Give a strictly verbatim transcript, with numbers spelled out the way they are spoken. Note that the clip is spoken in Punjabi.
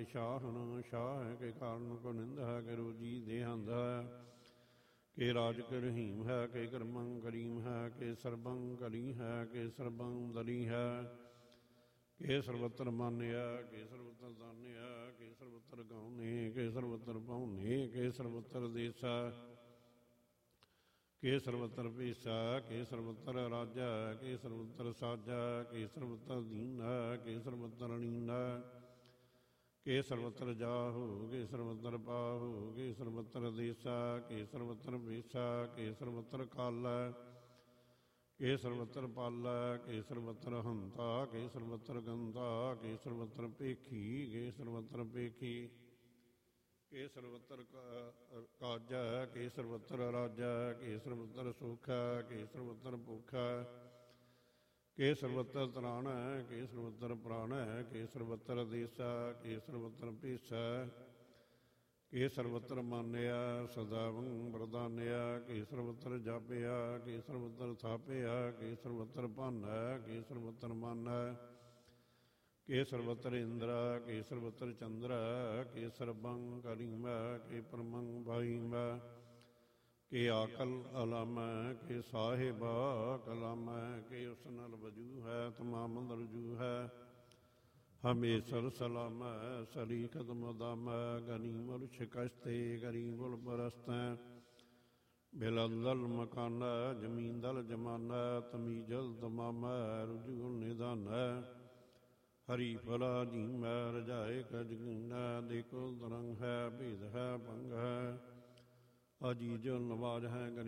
ਸ਼ਾਹਨ ਸ਼ਾਹ ਕੇ ਕਾਰਨ ਕੋ ਨਿੰਦ ਹੈ ਕਿ ਰੋਜੀ ਦੇਹੰਦ ਹੈ ਕਿ ਰਾਜ ਕੇ ਰਹੀਮ ਹੈ ਕਿ ਕਰਮੰ ਕਰੀਮ ਹੈ ਕਿ ਸਰਬੰ ਕਲੀ ਹੈ ਕਿ ਸਰਬੰ ਦਲੀ ਹੈ ਕਿ ਸਰਬਤਰ ਮਾਨਿਆ ਕਿ ਸਰਬਤਰ ਦਾਨਿਆ ਕਿ ਸਰਬਤਰ ਗਾਉਨੇ ਕਿ ਸਰਬਤਰ ਪਾਉਨੇ ਕਿ ਸਰਬਤਰ ਦੇਸਾ ਕਿ ਸਰਬਤਰ ਭੇਸਾ ਕਿ ਸਰਬਤਰ ਰਾਜਾ ਕਿ ਸਰਬਤਰ ਸਾਜਾ ਕਿ ਸਰਬਤਰ ਦੀਨਾ ਕਿ ਸਰਬਤਰ ਲੀਨਾ ਕਿ ਸਰਬਤਰ ਜਾਹੂ ਕਿ ਸਰਬਤਰ ਪਾਹੂ ਕਿ ਸਰਬਤਰ ਦੇਸਾ ਕਿ ਸਰਬਤਰ ਭੇਸਾ ਕਿ ਸਰਬਤਰ ਕਾਲਾ ਕਿ ਸਰਬਤਰ ਪਾਲਾ ਕਿ ਸਰਬਤਰ ਹੰਤਾ ਕਿ ਸਰਬਤਰ ਗੰਧਾ ਕਿ ਸਰਬਤਰ ਭੇਖੀ ਕਿ ਸਰਬਤਰ ਭੇਖੀ ਕਿ ਸਰਬਤਰ ਕਾਜਾ ਕਿ ਸਰਬਤਰ ਰਾਜਾ ਕਿ ਸਰਬਤਰ ਸੋਖਾ ਕਿ ਸਰਬਤਰ ਭੁਖਾ ਕਿ ਸਰਬਤਰ ਤਰਾਣ ਕਿ ਸਰਬਤਰ ਪ੍ਰਾਣ ਕਿ ਸਰਬਤਰ ਦੇਸਾ ਕਿ ਸਰਬਤਰ ਭੇਸਾ ਕਿ ਸਰਬਤਰ ਮਾਨਿਆ ਸਦਾਵੰ ਵਰਦਾਨਿਆ ਕਿ ਸਰਬਤਰ ਜਾਪਿਆ ਕਿ ਸਰਬਤਰ ਥਾਪਿਆ ਕਿ ਸਰਬਤਰ ਭਾਨਾ ਕਿ ਸਰਬਤਰ ਮਾਨਾ ਕਿ ਸਰਬਤਰ ਇੰਦਰਾ ਕਿ ਸਰਬਤਰ ਚੰਦਰਾ ਕਿ ਸਰਬੰ ਕਲੀਮਾ ਕਿ ਪਰਮੰ ਭਾਈਮਾ ਕਿ ਆਕਲ ਅਲਮ ਕਿ ਸਾਹਿਬਾ ਕਲਮ ਕਿ ਉਸ ਨਾਲ ਵਜੂ ਹੈ ਤਮਾਮ ਰਜੂ ਹੈ ਹਮੇਸ਼ਰ ਸਲਾਮ ਸਲੀਖਤ ਮਦਮ ਗਨੀਮੁਲ ਸ਼ਿਕਸਤੇ ਗਰੀਬੁਲ ਪਰਸਤੈ ਬਿਲੰਦਲ ਮਕਾਨ ਜ਼ਮੀਨਦਲ ਜਮਾਨਾ ਤਮੀਜਲ ਤਮਾਮ ਰਜੂਲ ਨਿਦਾਨ ਹਰੀ ਫਲਾ ਜੀਮ ਰਜਾਏ ਕਜਗੀਨਾ ਦੇਖੋ ਤਰੰਗ ਹੈ ਭੇਦ ਹੈ ਭੰਗ ਹੈ ਅਜੀਜ ਨਵਾਜ ਹੈ